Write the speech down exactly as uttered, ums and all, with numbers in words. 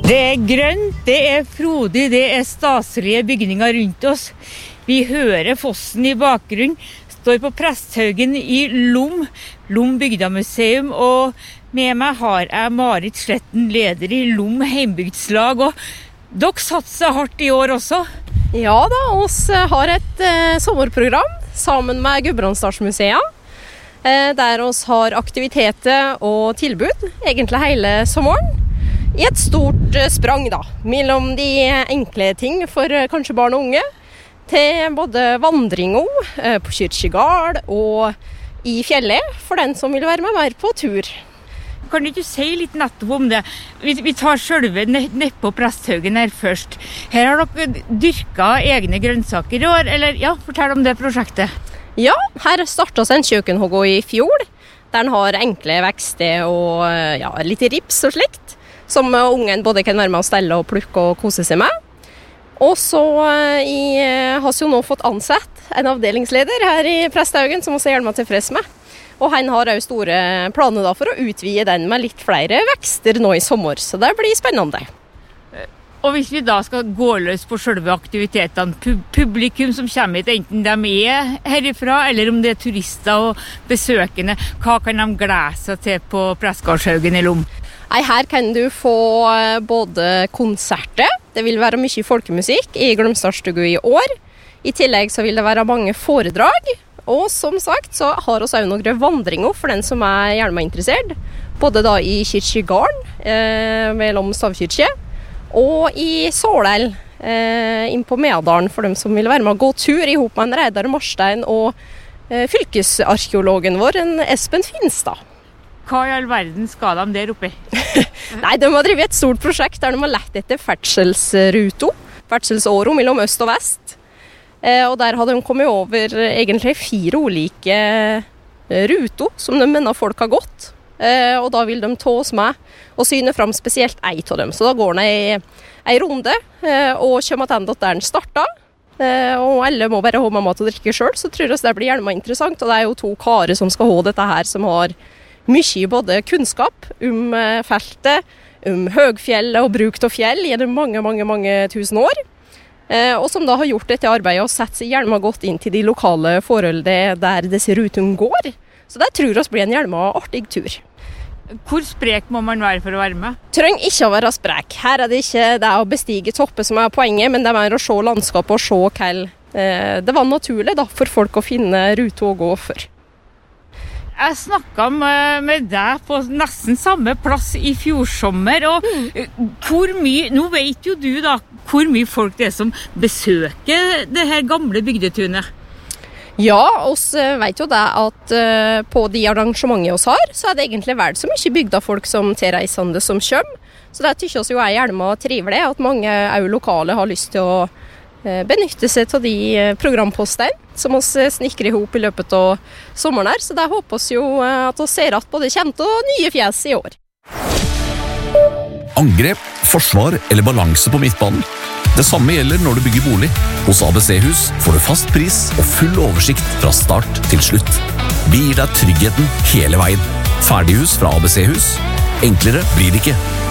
Det er grønt, det er frodig, det er staselige bygninger rundt oss. Vi hører fossen i bakgrunnen, står på Presthaugen i Lom, Lom bygdamuseum, og med meg har jeg Marit Sletten, leder i Lom heimbygdslag, og dere satser hardt i år også. Ja da, oss har et eh, sommerprogram sammen med Gudbrandsdalsmuseet, eh, der oss har aktiviteter og tilbud, egentlig hele sommeren. I et stort sprang da, mellom de enkle ting for kanskje barn og unge, til både vandringer på Kyrkjegard og i fjellet, for den som vil være med mer på tur. Kan du ikke si litt nettopp om det? Vi, vi tar selve ned på Presthaugen her først. Her har dere dyrket egne grønnsaker i år, eller ja, fortell om det prosjektet. Ja, her startet en kjøkkenhogg i fjor, der den har enkle vekster og ja, litt rips og slikt, som ungen både kan være med å stelle og plukke og kose seg med. Og så i, har vi jo nå fått ansett en avdelingsleder her i Presthaugen, som også er hjelmet tilfreds med. Og han har også store planer da for å utvide den med litt flere vekster nå i sommer, så det blir spennende. Og hvis vi da skal gå løs på selve aktivitetene, publikum som kommer hit, enten de er herifra, eller om det er turister og besøkende, hva kan de glede seg til på Presthaugen i Lom? Nei, her kan du få både konserter, det vil være mye folkemusikk i Glømsdalsstugu i år. I tillegg så vil det være mange foredrag, og som sagt så har vi også noen vandringer for den som er gjerne interessert. Både da i Kyrkjegarden, eh, ved Lom stavkirke, og i Sålel, eh, inn på Meadalen for dem som vil være med å gå tur i hop med en Reidar Marstein og eh, fylkesarkeologen vår, en Espen Finstad. Hva i all verden skal de der oppe? Nei, de har drevet et stort prosjekt der de har lett etter ferdselsruto, ferdselsåro mellom øst og vest. Eh, og der hadde de kommet over egentlig fire ulike ruter som de mener folk har gått. Eh, og da vil de ta oss med og syne fram spesielt ei av dem. Så da går de i ei runde eh, og kommer tilbake der den startet. Eh, og alle må bare ha med mat og drikke selv, så tror jeg det blir gjerne interessant. Og det er jo to karer som skal ha dette her, som har mye både kunnskap om feltet, om høgfjellet og bruk av fjell gjennom mange, mange, mange tusen år. Eh, og som da har gjort dette arbeidet og sett seg hjelma godt inn til de lokale forholdene der disse rutene går. Så det tror jeg blir en hjelma artig tur. Hvor sprek må man være for å være med? Trenger ikke å være sprek. Her er det ikke det å bestige toppe som er poenget, men det er mer å se landskapet og se hva eh, det var naturlig da, for folk å finne rute å gå for. Jeg snakket med, med deg på nesten samme plass i fjor sommer, og mm. hvor mye, nå vet jo du da, hvor mye folk det er som besøker det her gamle bygdetunet. Ja, oss vet jo det at uh, på de arrangementene oss har, så er det egentlig vel så mye bygda folk som tilreisende som kommer. Så det tykker oss jo er gjerne trivelig, at mange også lokale har lyst til å uh, benytte seg av de programpostene som oss snikrer ihop i løpet av sommeren her. Så det håper oss jo at oss ser at både kjente og nye fjes i år. Angrep, forsvar eller balanse på midtbanen. Det samme gjelder når du bygger bolig. Hos A B C-hus får du fast pris og full oversikt fra start til slutt. Vi gir deg tryggheten hele veien. Ferdighus fra A B C-hus. Enklere blir det ikke.